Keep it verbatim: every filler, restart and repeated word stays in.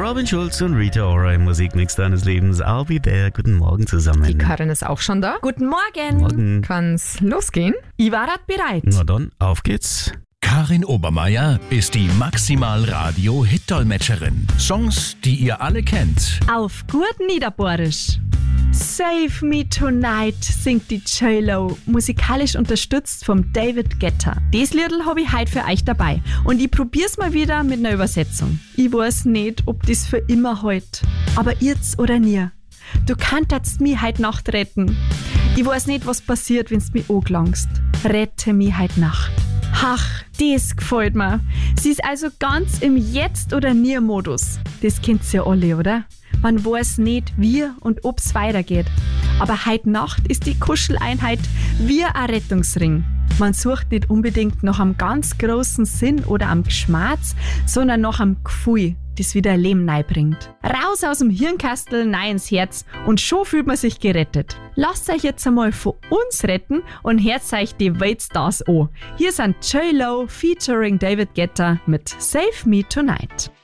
Robin Schulz und Rita Ora im Musikmix deines Lebens. I'll be there. Guten Morgen zusammen. Die Karin ist auch schon da. Guten Morgen. Morgen. Kann's losgehen? Ich war grad bereit. Na dann, auf geht's. Karin Obermeier ist die Maximal-Radio-Hit-Dolmetscherin. Songs, die ihr alle kennt. Auf gut Niederbohrisch. Save Me Tonight singt die J-Lo, musikalisch unterstützt vom David Guetta. Das Liedl habe ich heute für euch dabei und ich probier's mal wieder mit einer Übersetzung. Ich weiß nicht, ob das für immer halt, aber jetzt oder nie. Du kannst mich heute Nacht retten. Ich weiß nicht, was passiert, wenn's mich angelangst. Rette mich heute Nacht. Ach, das gefällt mir. Sie ist also ganz im Jetzt- oder Nie-Modus. Das kennt ihr ja alle, oder? Man weiß nicht, wie und ob's weitergeht. Aber heute Nacht ist die Kuscheleinheit wie ein Rettungsring. Man sucht nicht unbedingt nach einem ganz großen Sinn oder am Geschmerz, sondern nach einem Gefühl, das wieder Leben reinbringt. Raus aus dem Hirnkastel, rein ins Herz und schon fühlt man sich gerettet. Lasst euch jetzt einmal von uns retten und hört euch die Weltstars an. Hier sind J-Lo featuring David Guetta mit Save Me Tonight.